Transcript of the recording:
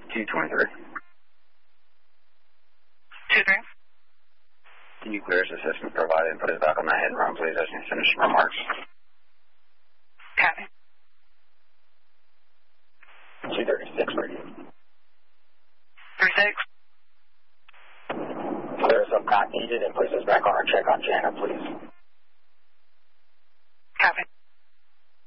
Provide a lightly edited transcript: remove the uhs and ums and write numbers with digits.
223. 23. Can you clear his assistant provided and put his back on that head and run, please, as you finish remarks? Copy. 236, ready. 36. Clear us up not needed and place us back on our check on Janet, please. Copy.